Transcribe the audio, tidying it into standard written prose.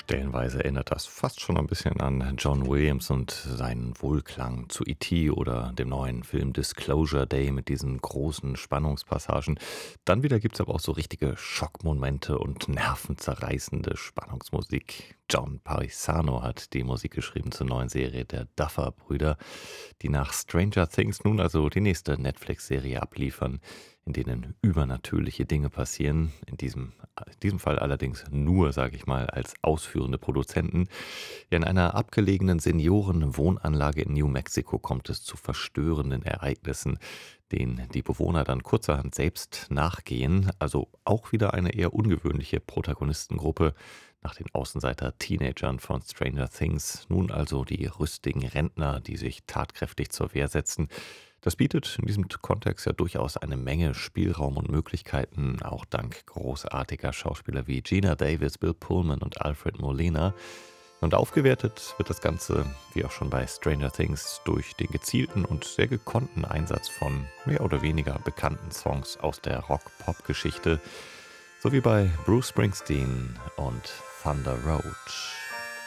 Stellenweise erinnert das fast schon ein bisschen an John Williams und seinen Wohlklang zu E.T. oder dem neuen Film Disclosure Day mit diesen großen Spannungspassagen. Dann wieder gibt's aber auch so richtige Schockmomente und nervenzerreißende Spannungsmusik. John Parisano hat die Musik geschrieben zur neuen Serie der Duffer-Brüder, die nach Stranger Things nun also die nächste Netflix-Serie abliefern, in denen übernatürliche Dinge passieren. In diesem Fall allerdings nur, sage ich mal, als ausführende Produzenten. Ja, in einer abgelegenen Seniorenwohnanlage in New Mexico kommt es zu verstörenden Ereignissen, denen die Bewohner dann kurzerhand selbst nachgehen. Also auch wieder eine eher ungewöhnliche Protagonistengruppe nach den Außenseiter-Teenagern von Stranger Things. Nun also die rüstigen Rentner, die sich tatkräftig zur Wehr setzen. Das bietet in diesem Kontext ja durchaus eine Menge Spielraum und Möglichkeiten, auch dank großartiger Schauspieler wie Gina Davis, Bill Pullman und Alfred Molina. Und aufgewertet wird das Ganze, wie auch schon bei Stranger Things, durch den gezielten und sehr gekonnten Einsatz von mehr oder weniger bekannten Songs aus der Rock-Pop-Geschichte, so wie bei Bruce Springsteen und Thunder Road.